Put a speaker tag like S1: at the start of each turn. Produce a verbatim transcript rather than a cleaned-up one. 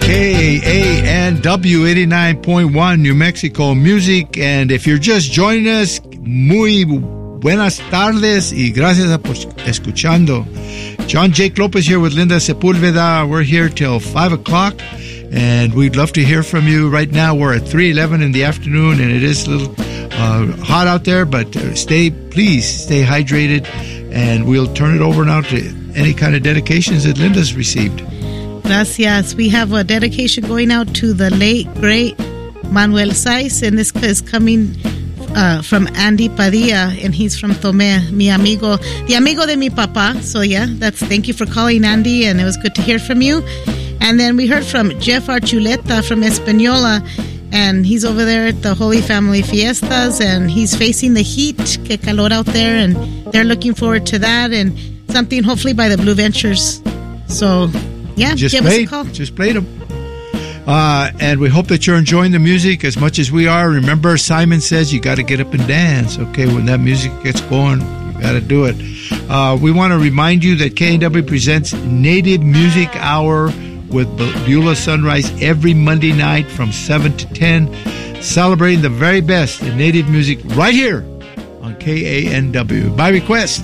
S1: K A N W eighty-nine point one New Mexico Music. And if you're just joining us, muy buenas tardes y gracias por escuchando. John Jake Lopez here with Linda Sepulveda. We're here till five o'clock, and we'd love to hear from you. Right now, we're at three eleven in the afternoon, and it is a little uh, hot out there, but stay, please stay hydrated, and we'll turn it over now to any kind of dedications that Linda's received.
S2: Gracias. We have a dedication going out to the late, great Manuel Saiz, and this is coming uh, from Andy Padilla, and he's from Tomé, mi amigo, the amigo de mi papá. So yeah, that's thank you for calling, Andy, and it was good to hear from you. And then we heard from Jeff Archuleta from Española, and he's over there at the Holy Family Fiestas, and he's facing the heat, que calor out there, and they're looking forward to that, and something hopefully by the Blue Ventures. So yeah,
S1: just
S2: give
S1: played,
S2: us a call.
S1: Just played them. Uh, and we hope that you're enjoying the music as much as we are. Remember, Simon says you got to get up and dance. Okay, when that music gets going, you got to do it. Uh, we want to remind you that K A N W presents Native Music Hour with Beulah Sunrise every Monday night from seven to ten, celebrating the very best in Native music right here on K A N W. By request.